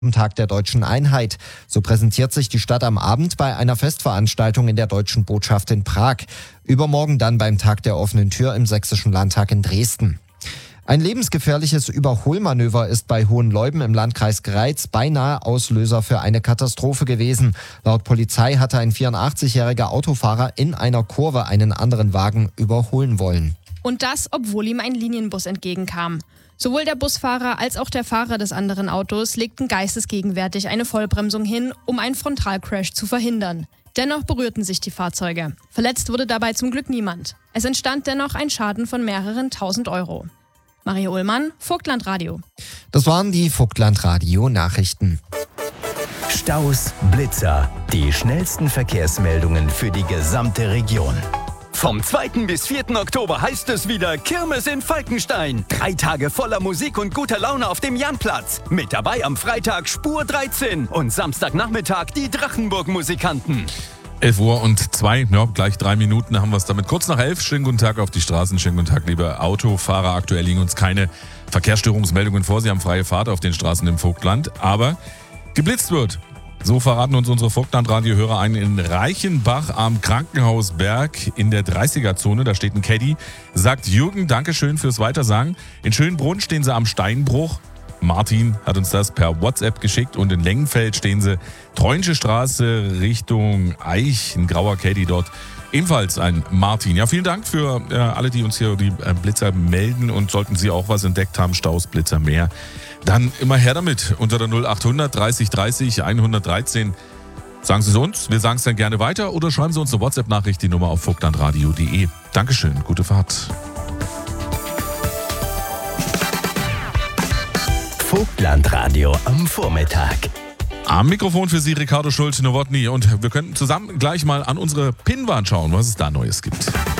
Am Tag der Deutschen Einheit. So präsentiert sich die Stadt am Abend bei einer Festveranstaltung in der Deutschen Botschaft in Prag. Übermorgen dann beim Tag der offenen Tür im Sächsischen Landtag in Dresden. Ein lebensgefährliches Überholmanöver ist bei Hohenleuben im Landkreis Greiz beinahe Auslöser für eine Katastrophe gewesen. Laut Polizei hatte ein 84-jähriger Autofahrer in einer Kurve einen anderen Wagen überholen wollen. Und das, obwohl ihm ein Linienbus entgegenkam. Sowohl der Busfahrer als auch der Fahrer des anderen Autos legten geistesgegenwärtig eine Vollbremsung hin, um einen Frontalcrash zu verhindern. Dennoch berührten sich die Fahrzeuge. Verletzt wurde dabei zum Glück niemand. Es entstand dennoch ein Schaden von mehreren 1000 Euro. Maria Ullmann, Vogtland-Radio. Das waren die Vogtland-Radio-Nachrichten. Staus, Blitzer, die schnellsten Verkehrsmeldungen für die gesamte Region. Vom 2. bis 4. Oktober heißt es wieder Kirmes in Falkenstein. 3 Tage voller Musik und guter Laune auf dem Janplatz. Mit dabei am Freitag Spur 13 und Samstagnachmittag die Drachenburg-Musikanten. 11 Uhr und 2, ja, gleich 3 Minuten haben wir es damit. Kurz nach 11, schönen guten Tag auf die Straßen, schönen guten Tag, liebe Autofahrer. Aktuell liegen uns keine Verkehrsstörungsmeldungen vor. Sie haben freie Fahrt auf den Straßen im Vogtland, aber geblitzt wird. So verraten uns unsere Vogtland-Radio-Hörer ein in Reichenbach am Krankenhausberg in der 30er-Zone. Da steht ein Caddy, sagt Jürgen, Dankeschön fürs Weitersagen. In Schönbrunn stehen sie am Steinbruch. Martin hat uns das per WhatsApp geschickt und in Lengenfeld stehen sie Treunsche Straße Richtung Eich, ein grauer Caddy dort. Ebenfalls ein Martin. Ja, vielen Dank für alle, die uns hier die Blitzer melden, und sollten Sie auch was entdeckt haben, Staus, Blitzer, mehr, dann immer her damit unter der 0800 30 30 113. Sagen Sie es uns, wir sagen es dann gerne weiter, oder schreiben Sie uns eine WhatsApp-Nachricht, die Nummer auf vogtlandradio.de. Dankeschön, gute Fahrt. Vogtlandradio am Vormittag. Am Mikrofon für Sie Ricardo Schulte-Nowotny, und wir könnten zusammen gleich mal an unsere Pinnwand schauen, was es da Neues gibt.